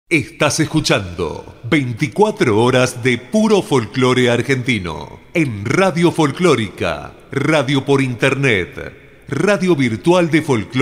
Estás escuchando 24 horas de puro folclore argentino en Radio Folclórica, radio por internet, radio virtual de folclore.